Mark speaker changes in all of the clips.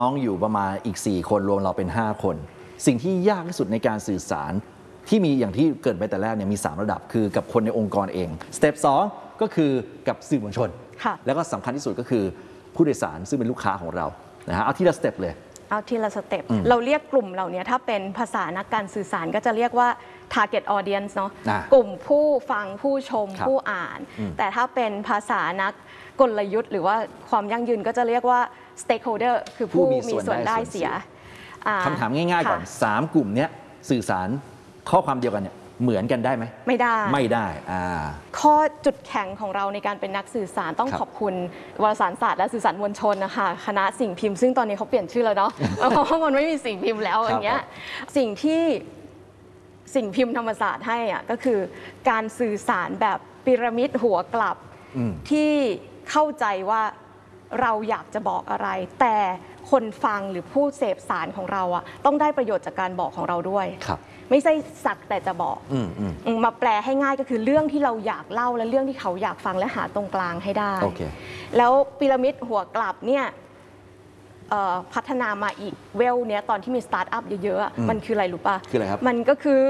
Speaker 1: น้องอยู่ประมาณอีก4คนรวมเราเป็น5คนสิ่งที่ยากที่สุดในการสื่อสารที่มีอย่างที่เกิดไปแต่แรกเนี่ยมี3ระดับคือกับคนในองค์กรเองสเต็ป2ก็คือกับสื่อมวลชนแล้วก็สำคัญที่สุดก็คือผู้โดยสารซึ่งเป็นลูกค้าของเรานะฮะเอาทีละสเต็ปเลย
Speaker 2: เอาทีละสเต็ปเราเรียกกลุ่มเหล่านี้ถ้าเป็นภาษานักการสื่อสารก็จะเรียกว่า target audience เนาะกลุ่มผู้ฟังผู้ชมผู้อ่านแต่ถ้าเป็นภาษานักกลยุทธ์หรือว่าความยั่งยืนก็จะเรียกว่า stakeholder คือผู้มีส่วนได้เสีย
Speaker 1: คำถามง่ายๆก่อน3กลุ่มนี้สื่อสารข้อความเดียวกันเนี่ยเหมือนกันได้ไหม
Speaker 2: ไม่ได้ ข้อจุดแข็งของเราในการเป็นนักสื่อสารต้องขอบคุณวารสารศาสตร์และสื่อสารมวลชนนะคะคณะสิ่งพิมพ์ซึ่งตอนนี้เขาเปลี่ยนชื่อแล้วเนาะเพราะว่ามันไม่มีสิ่งพิมพ์แล้วอย่างเงี้ยสิ่งที่สิ่งพิมพ์ธรรมศาสตร์ให้อ่ะก็คือการสื่อสารแบบพีระมิดหัวกลับที่เข้าใจว่าเราอยากจะบอกอะไรแต่คนฟังหรือผู้เสพสารของเราอ่ะต้องได้ประโยชน์จากการบอกของเราด้วยไม่ใช่สักแต่จะบอกมาแปลให้ง่ายก็คือเรื่องที่เราอยากเล่าและเรื่องที่เขาอยากฟังและหาตรงกลางให้ได้แล้วพีระมิดหัวกลับเนี่ยพัฒนามาอีกเวลเนี้ยตอนที่มีสตาร์ทอัพเยอะๆมันคืออะไรรู้ป่ะ
Speaker 1: คืออะไรครับ
Speaker 2: มันก็คือ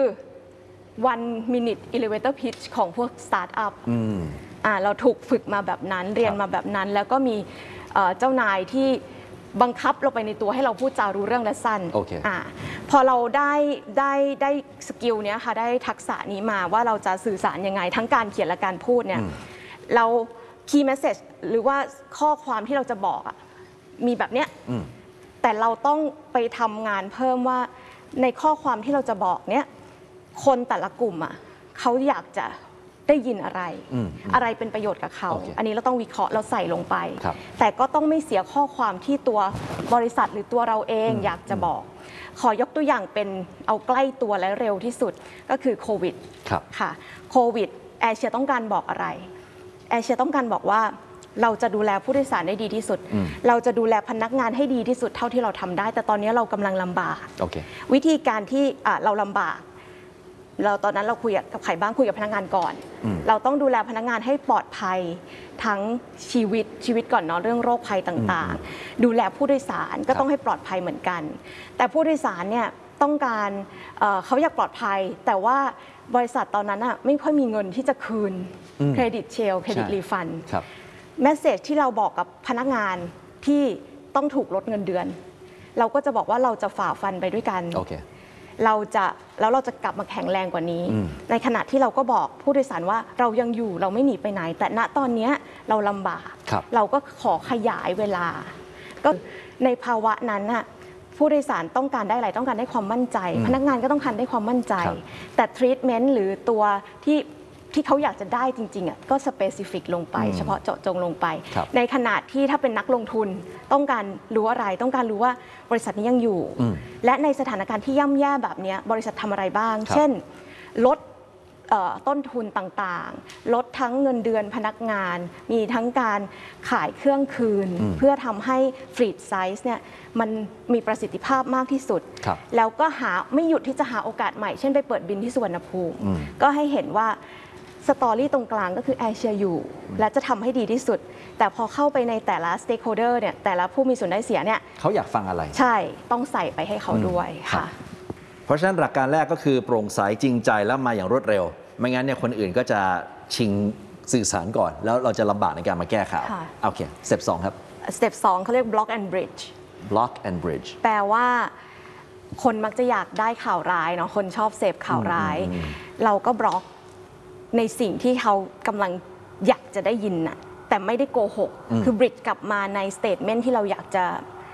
Speaker 2: one minute elevator pitch ของพวกสตาร์ทอัพเราถูกฝึกมาแบบนั้นเรียนมาแบบนั้นแล้วก็มีเจ้านายที่บังคับเราไปในตัวให้เราพูดจารู้เรื่องและสั้นพอเราได้สกิลเนี้ยค่ะได้ทักษะนี้มาว่าเราจะสื่อสารยังไงทั้งการเขียนและการพูดเนี่ยเรา key message หรือว่าข้อความที่เราจะบอกมีแบบเนี้ยแต่เราต้องไปทำงานเพิ่มว่าในข้อความที่เราจะบอกเนี้ยคนแต่ละกลุ่มเขาอยากจะได้ยินอะไรเป็นประโยชน์กับเขาอันนี้เราต้องวิเคราะห์เราใส่ลงไปแต่ก็ต้องไม่เสียข้อความที่ตัวบริษัทหรือตัวเราเองอยากจะบอกขอยกตัวอย่างเป็นเอาใกล้ตัวและเร็วที่สุดก็คือโควิดค่ะโควิดแอร์เชียต้องการบอกอะไรแอร์เชียต้องการบอกว่าเราจะดูแลผู้โดยสารได้ดีที่สุดเราจะดูแลพนักงานให้ดีที่สุดเท่าที่เราทำได้แต่ตอนนี้เรากำลังลำบากวิธีการที่เราลำบากเราตอนนั้นเราคุยกับใครบ้างคุยกับพนักงานก่อนเราต้องดูแลพนักงานให้ปลอดภัยทั้งชีวิตก่อนเนาะเรื่องโรคภัยต่างๆดูแลผู้โดยสารก็ต้องให้ปลอดภัยเหมือนกันแต่ผู้โดยสารเนี่ยต้องการเขาอยากปลอดภัยแต่ว่าบริษัทตอนนั้นไม่ค่อยมีเงินที่จะคืนเครดิตเชลเครดิตรีฟันเมสเสจที่เราบอกกับพนักงานที่ต้องถูกลดเงินเดือนเราก็จะบอกว่าเราจะฝ่าฟันไปด้วยกันเราจะกลับมาแข็งแรงกว่านี้ในขณะที่เราก็บอกผู้โดยสารว่าเรายังอยู่เราไม่หนีไปไหนแต่ณตอนนี้เราลำบากเราก็ขอขยายเวลาก็ในภาวะนั้นผู้โดยสารต้องการได้อะไรต้องการได้ความมั่นใจพนักงานก็ต้องการได้ความมั่นใจแต่ทรีทเมนต์หรือตัวที่เขาอยากจะได้จริงๆก็สเปซิฟิกลงไปเฉพาะเจาะจงลงไปในขณะที่ถ้าเป็นนักลงทุนต้องการรู้อะไรต้องการรู้ว่าบริษัทนี้ยังอยู่และในสถานการณ์ที่ย่ำแย่แบบนี้บริษัททำอะไรบ้างเช่นลดต้นทุนต่างๆลดทั้งเงินเดือนพนักงานมีทั้งการขายเครื่องคืนเพื่อทำให้ฟรีดไซส์เนี่ยมันมีประสิทธิภาพมากที่สุดแล้วก็ไม่หยุดที่จะหาโอกาสใหม่เช่นไปเปิดบินที่สุวรรณภูมิก็ให้เห็นว่าสตอรี่ตรงกลางก็คือแอร์เชียอยู่และจะทำให้ดีที่สุดแต่พอเข้าไปในแต่ละสเต็กโฮเดอร์เนี่ยแต่ละผู้มีส่วนได้เสียเนี่ย
Speaker 1: เขาอยากฟังอะไร
Speaker 2: ใช่ต้องใส่ไปให้เขาด้วยค่ะ
Speaker 1: เพราะฉะนั้นหลักการแรกก็คือโปร่งใสจริงใจแล้วมาอย่างรวดเร็วไม่งั้นเนี่ยคนอื่นก็จะชิงสื่อสารก่อนแล้วเราจะลำบากในการมาแก้ข่าวโอเคสเต็ป2ครับ
Speaker 2: สเต็ป2เขาเรียก block and bridge
Speaker 1: block and bridge
Speaker 2: แปลว่าคนมักจะอยากได้ข่าวร้ายเนาะคนชอบเสพข่าวร้ายเราก็บล็อกในสิ่งที่เขากำลังอยากจะได้ยินน่ะแต่ไม่ได้โกหกคือบริดจ์กลับมาในสเตทเมนต์ที่เราอยากจะ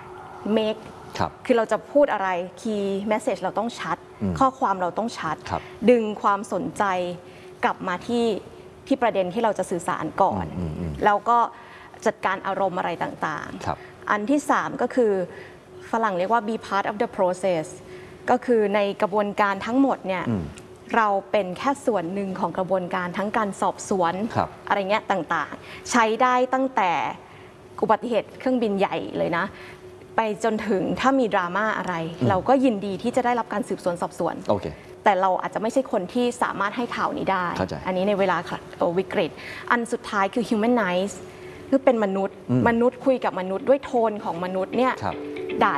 Speaker 2: make คือเราจะพูดอะไร key message เราต้องชัดข้อความเราต้องชัดดึงความสนใจกลับมาที่ประเด็นที่เราจะสื่อสารก่อนแล้วก็จัดการอารมณ์อะไรต่างๆอันที่3ก็คือฝรั่งเรียกว่า be part of the process ก็คือในกระบวนการทั้งหมดเนี่ยเราเป็นแค่ส่วนหนึ่งของกระบวนการทั้งการสอบสวนอะไรเงี้ยต่างๆใช้ได้ตั้งแต่อุบัติเหตุเครื่องบินใหญ่เลยนะไปจนถึงถ้ามีดราม่าอะไรเราก็ยินดีที่จะได้รับการสืบสวนสอบสวนแต่เราอาจจะไม่ใช่คนที่สามารถให้ข่าวนี้ได้อันนี้ในเวลาวิกฤตอันสุดท้ายคือ humanize คือเป็นมนุษย์คุยกับมนุษย์ด้วยโทนของมนุษย์เนี่ย